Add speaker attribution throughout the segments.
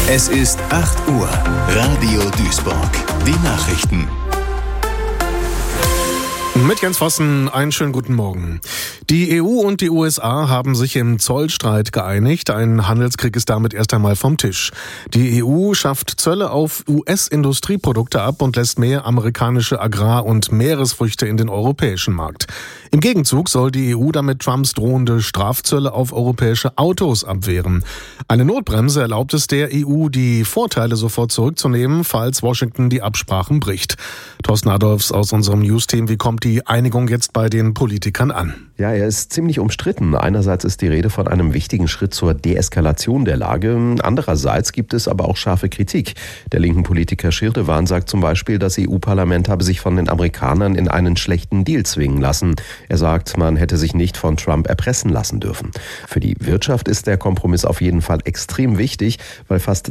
Speaker 1: Es ist 8 Uhr. Radio Duisburg. Die Nachrichten.
Speaker 2: Mit Jens Vossen, einen schönen guten Morgen. Die EU und die USA haben sich im Zollstreit geeinigt. Ein Handelskrieg ist damit erst einmal vom Tisch. Die EU schafft Zölle auf US-Industrieprodukte ab und lässt mehr amerikanische Agrar- und Meeresfrüchte in den europäischen Markt. Im Gegenzug soll die EU damit Trumps drohende Strafzölle auf europäische Autos abwehren. Eine Notbremse erlaubt es der EU, die Vorteile sofort zurückzunehmen, falls Washington die Absprachen bricht. Thorsten Adolfs aus unserem News-Team, wie kommt die Einigung jetzt bei den Politikern an?
Speaker 3: Ja, er ist ziemlich umstritten. Einerseits ist die Rede von einem wichtigen Schritt zur Deeskalation der Lage. Andererseits gibt es aber auch scharfe Kritik. Der linken Politiker Schirdewan sagt zum Beispiel, das EU-Parlament habe sich von den Amerikanern in einen schlechten Deal zwingen lassen. Er sagt, man hätte sich nicht von Trump erpressen lassen dürfen. Für die Wirtschaft ist der Kompromiss auf jeden Fall extrem wichtig, weil fast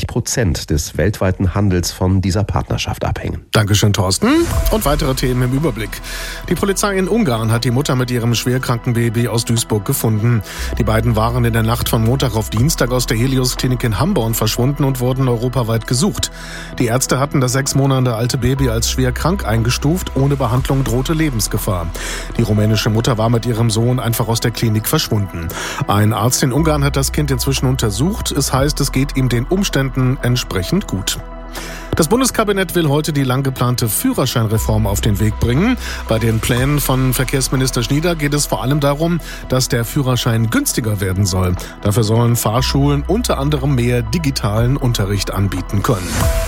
Speaker 3: 30% des weltweiten Handels von dieser Partnerschaft abhängen.
Speaker 2: Dankeschön, Thorsten. Und weitere Themen im Überblick. Die Polizei in Ungarn hat die Mutter mit ihrem schwerkranken Baby aus Duisburg gefunden. Die beiden waren in der Nacht von Montag auf Dienstag aus der Helios-Klinik in Hamborn verschwunden und wurden europaweit gesucht. Die Ärzte hatten das 6 Monate alte Baby als schwer krank eingestuft. Ohne Behandlung drohte Lebensgefahr. Die rumänische Mutter war mit ihrem Sohn einfach aus der Klinik verschwunden. Ein Arzt in Ungarn hat das Kind inzwischen untersucht. Es heißt, es geht ihm den Umständen entsprechend gut. Das Bundeskabinett will heute die lang geplante Führerscheinreform auf den Weg bringen. Bei den Plänen von Verkehrsminister Schnieder geht es vor allem darum, dass der Führerschein günstiger werden soll. Dafür sollen Fahrschulen unter anderem mehr digitalen Unterricht anbieten können.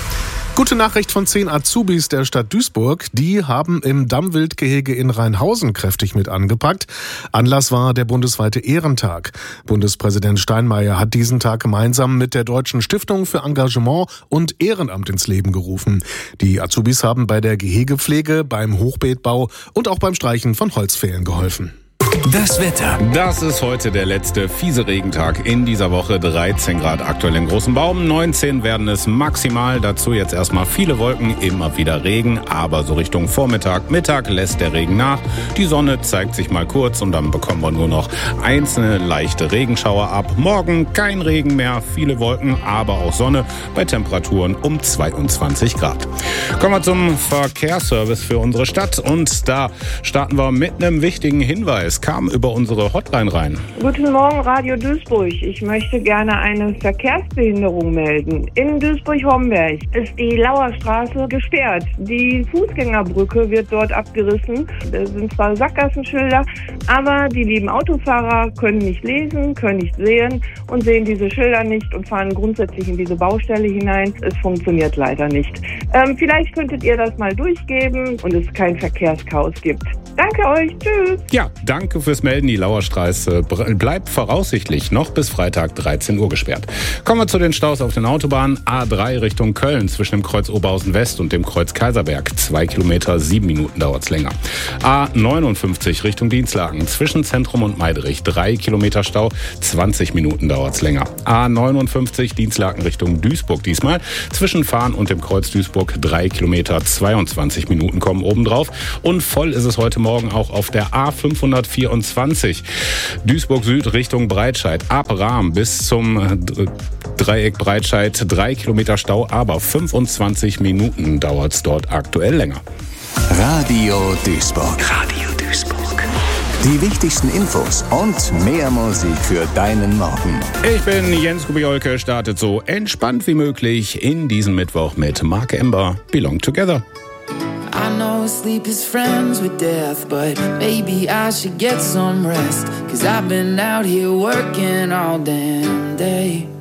Speaker 2: Gute Nachricht von 10 Azubis der Stadt Duisburg. Die haben im Dammwildgehege in Rheinhausen kräftig mit angepackt. Anlass war der bundesweite Ehrentag. Bundespräsident Steinmeier hat diesen Tag gemeinsam mit der Deutschen Stiftung für Engagement und Ehrenamt ins Leben gerufen. Die Azubis haben bei der Gehegepflege, beim Hochbeetbau und auch beim Streichen von Holzpfählen geholfen.
Speaker 1: Das Wetter.
Speaker 4: Das ist heute der letzte fiese Regentag in dieser Woche. 13 Grad aktuell in Großen Baum, 19 werden es maximal. Dazu jetzt erstmal viele Wolken, immer wieder Regen. Aber so Richtung Vormittag, Mittag lässt der Regen nach. Die Sonne zeigt sich mal kurz und dann bekommen wir nur noch einzelne leichte Regenschauer ab. Morgen kein Regen mehr, viele Wolken, aber auch Sonne bei Temperaturen um 22 Grad. Kommen wir zum Verkehrsservice für unsere Stadt. Und da starten wir mit einem wichtigen Hinweis. Kam über unsere Hotline rein.
Speaker 5: Guten Morgen, Radio Duisburg. Ich möchte gerne eine Verkehrsbehinderung melden. In Duisburg-Homberg ist die Lauerstraße gesperrt. Die Fußgängerbrücke wird dort abgerissen. Da sind zwar Sackgassenschilder, aber die lieben Autofahrer können nicht lesen, können nicht sehen und sehen diese Schilder nicht und fahren grundsätzlich in diese Baustelle hinein. Es funktioniert leider nicht. Vielleicht könntet ihr das mal durchgeben und es kein Verkehrschaos gibt. Danke euch. Tschüss.
Speaker 4: Ja, danke fürs Melden. Die Lauerstraße bleibt voraussichtlich noch bis Freitag 13 Uhr gesperrt. Kommen wir zu den Staus auf den Autobahnen. A3 Richtung Köln zwischen dem Kreuz Oberhausen West und dem Kreuz Kaiserberg. 2 Kilometer, 7 Minuten dauert's länger. A59 Richtung Dienstlaken zwischen Zentrum und Meidrich. 3 Kilometer Stau, 20 Minuten dauert's länger. A59 Dienstlaken Richtung Duisburg diesmal. Zwischen Fahn und dem Kreuz Duisburg 3 Kilometer, 22 Minuten kommen obendrauf. Und voll ist es heute Morgen auch auf der A524 Duisburg Süd Richtung Breitscheid. Ab Rahm bis zum Dreieck Breitscheid 3 Kilometer Stau, aber 25 Minuten dauert es dort aktuell länger.
Speaker 1: Radio Duisburg. Radio Duisburg. Die wichtigsten Infos und mehr Musik für deinen Morgen.
Speaker 4: Ich bin Jens Kubiolke, startet so entspannt wie möglich in diesen Mittwoch mit Mark Ember, Belong Together.
Speaker 6: I know sleep is friends with death, but maybe I should get some rest. 'Cause I've been out here working all damn day.